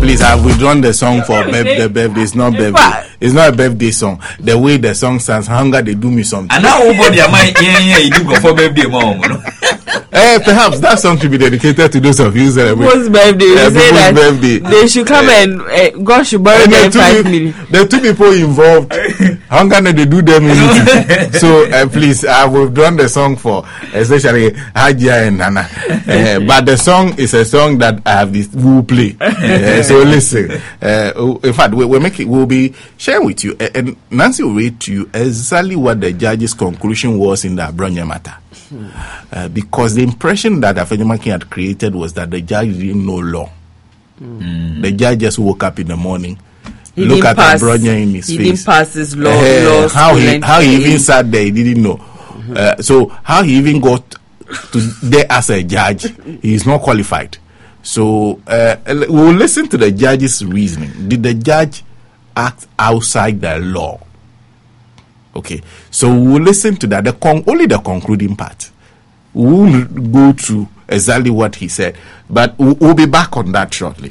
Please, I've withdrawn the song for the birthday. It's not birthday. It's not a birthday song. The way the song sounds, hunger, they do me something. And now everybody am you do go for birthday mom. Perhaps that song should be dedicated to those of you celebrating people's birthday. Birthday. They should come and God should bury them 5 minutes. The two people involved, hunger, they do them in So please, I've withdrawn the song for especially Hajia and Nana. But the song is a song that I have this will play. So listen. In fact, we'll be sharing with you, and Nancy will read to you exactly what the judge's conclusion was in the Abronya matter. Because the impression that Afenyomakin had created was that the judge didn't know law. The judge just woke up in the morning, look at Abronya in his face. He didn't pass his law. How he even sat there, he didn't know. So how he even got to there as a judge, he is not qualified. So we'll listen to the judge's reasoning. Did the judge act outside the law? Okay, so we'll listen to that. Only the concluding part. We'll go through exactly what he said, but we'll be back on that shortly.